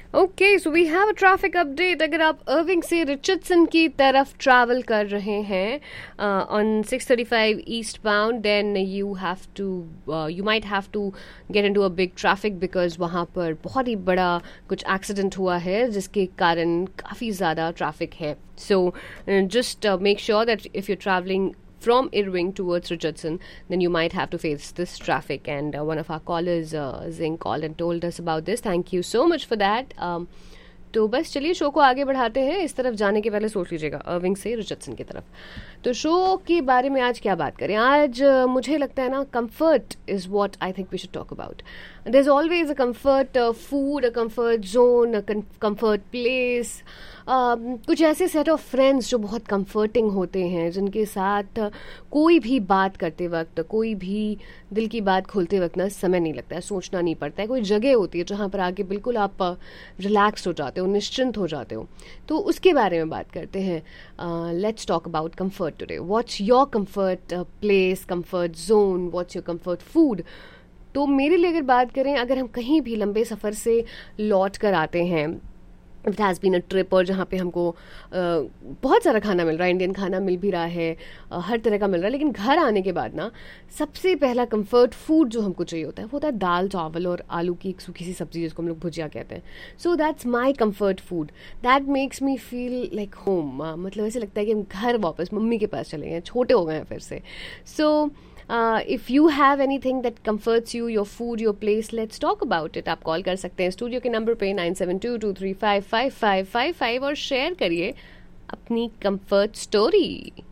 Okay, so we have a traffic update. अगर आप अर्विंग से रिचर्डसन की तरफ ट्रैवल कर रहे हैं on 635 east bound, then you might have to get into a big traffic because वहाँ पर बहुत ही बड़ा कुछ एक्सीडेंट हुआ है जिसके कारण काफ़ी ज़्यादा ट्रैफिक है. सो just make sure that if you're traveling from Irving towards Richardson, then you might have to face this traffic. And one of our callers, Zing, called and told us about this. Thank you so much for that. तो बस चलिए show को आगे बढ़ाते हैं. इस तरफ जाने के पहले सोच लीजिएगा, अर्विंग से रिचर्डसन की तरफ. तो शो के बारे में आज क्या बात करें. आज मुझे लगता है ना, comfort is what I think we should talk about. There is always a comfort food, a comfort zone, a comfort place. कुछ ऐसे सेट ऑफ फ्रेंड्स जो बहुत कंफर्टिंग होते हैं, जिनके साथ कोई भी बात करते वक्त, कोई भी दिल की बात खोलते वक्त ना समय नहीं लगता है, सोचना नहीं पड़ता है. कोई जगह होती है जहाँ पर आके बिल्कुल आप रिलैक्स हो जाते हो, निश्चिंत हो जाते हो. तो उसके बारे में बात करते हैं. Let's talk about comfort today. What's your comfort place, comfort zone, what's your comfort food. तो मेरे लिए अगर बात करें, अगर हम कहीं भी लंबे सफ़र से लौट कर आते हैं, it has been a trip, और जहाँ पे हमको बहुत सारा खाना मिल रहा है, इंडियन खाना मिल भी रहा है, हर तरह का मिल रहा है, लेकिन घर आने के बाद ना सबसे पहला कंफर्ट फूड जो हमको चाहिए होता है वो होता है दाल चावल और आलू की एक सूखी सी सब्जी जिसको हम लोग भुजिया कहते हैं. So that's my comfort food. That makes me feel like home. मतलब ऐसे लगता है कि हम घर वापस मम्मी के पास चले गए, छोटे हो गए हैं फिर से. सो if you have anything that comforts you, your food, your place, let's talk about it. आप कॉल कर सकते हैं स्टूडियो के नंबर पे 9722355555 और शेयर करिए अपनी कंफर्ट स्टोरी.